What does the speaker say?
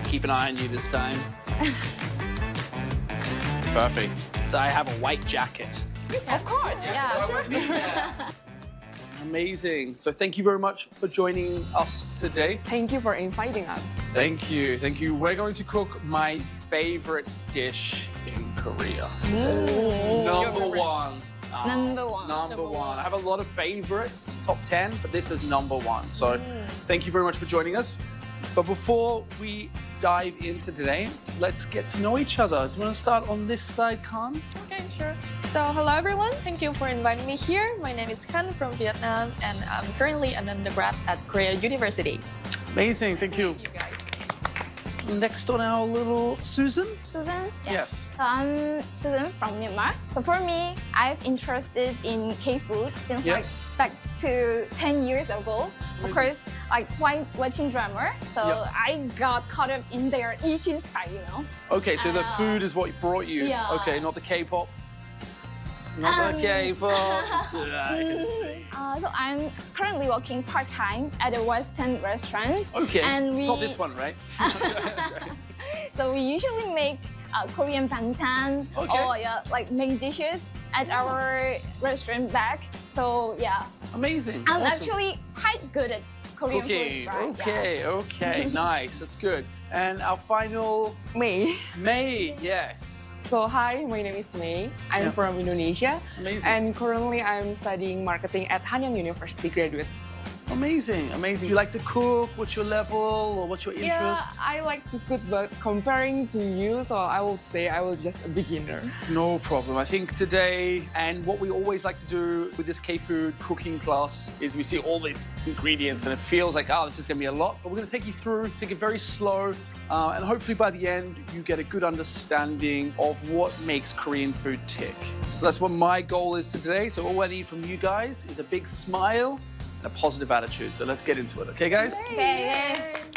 keep an eye on you this time. Perfect. So I have a white jacket. Of course, yeah. Amazing. So thank you very much for joining us today. Thank you for inviting us. Thank you. Thank you. We're going to cook my favorite dish in Korea. It's number one. Number one. Number one. I have a lot of favorites, top 10, but this is number one. So thank you very much for joining us. But before we dive into today, let's get to know each other. Do you want to start on this side, Khan? Okay, sure. So, hello everyone. Thank you for inviting me here. My name is Khan from Vietnam, and I'm currently an undergrad at Korea University. Amazing. Thank you. Thank you, guys. Next on our little Susan. Susan? Yeah. Yes. So I'm Susan from Myanmar. So for me, I'm interested in K-food since Yeah. like back to 10 years ago. Of course, like while watching drama, so Yeah. I got caught up in their eating style, you know. Okay, so the food is what brought you. Yeah. Okay, not the K-pop. Not the K-pop. Yeah, I can see. So I'm currently working part-time at a Western restaurant. Okay, And it's not this one, right? So we usually make Korean banchan Okay. or like main dishes at our restaurant back. So yeah, Amazing. I'm Awesome. actually quite good at Korean Okay, food. Right? okay, okay. Nice, that's good. And our final, May. May, yes. So hi, my name is May. I'm Yeah. from Indonesia. Amazing. And currently I'm studying marketing at Hanyang University graduate. Amazing, amazing. Do you like to cook? What's your level or what's your interest? Yeah, I like to cook, but comparing to you, so I would say I was just a beginner. No problem. I think today, and what we always like to do with this K-food cooking class is we see all these ingredients and it feels like, oh, this is going to be a lot. But we're going to take you through, take it very slow, and hopefully by the end, you get a good understanding of what makes Korean food tick. So that's what my goal is today. So all I need from you guys is a big smile and a positive attitude. So let's get into it. Okay, guys? Okay.